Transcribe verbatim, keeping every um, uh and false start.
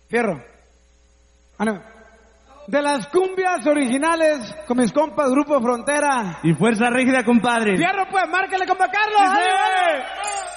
Fierro. Ah, no. De las cumbias originales con mis compas Grupo Frontera. Y Fuerza Rígida, compadre. Fierro, pues, márquele, compa Carlos. ¡Sí!